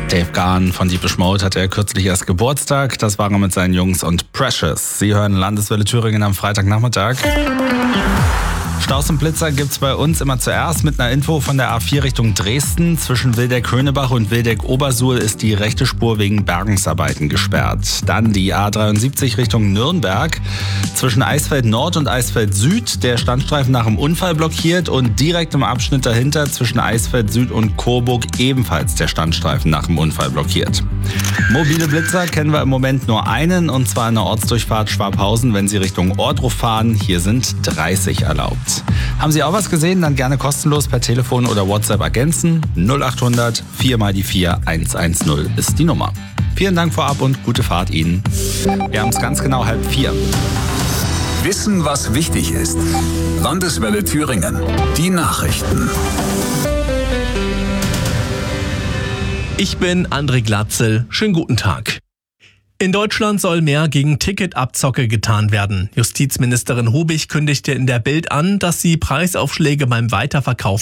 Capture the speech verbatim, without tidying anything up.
Dave Gahan von Depeche Mode hatte ja kürzlich erst Geburtstag. Das war er mit seinen Jungs und Precious. Sie hören Landeswelle Thüringen am Freitagnachmittag. Staus und Blitzer gibt's bei uns immer zuerst mit einer Info von der A vier Richtung Dresden. Zwischen Wildeck-Höhnebach und Wildeck-Obersuhl ist die rechte Spur wegen Bergungsarbeiten gesperrt. Dann die A dreiundsiebzig Richtung Nürnberg. Zwischen Eisfeld Nord und Eisfeld Süd der Standstreifen nach dem Unfall blockiert und direkt im Abschnitt dahinter zwischen Eisfeld Süd und Coburg ebenfalls der Standstreifen nach dem Unfall blockiert. Mobile Blitzer kennen wir im Moment nur einen, und zwar in der Ortsdurchfahrt Schwabhausen, wenn Sie Richtung Ohrdruf fahren. Hier sind dreißig erlaubt. Haben Sie auch was gesehen? Dann gerne kostenlos per Telefon oder WhatsApp ergänzen. null acht hundert vier mal die vier eins eins null ist die Nummer. Vielen Dank vorab und gute Fahrt Ihnen. Wir haben es ganz genau halb vier. Wissen, was wichtig ist. Landeswelle Thüringen. Die Nachrichten. Ich bin André Glatzel. Schönen guten Tag. In Deutschland soll mehr gegen Ticketabzocke getan werden. Justizministerin Hubig kündigte in der Bild an, dass sie Preisaufschläge beim Weiterverkauf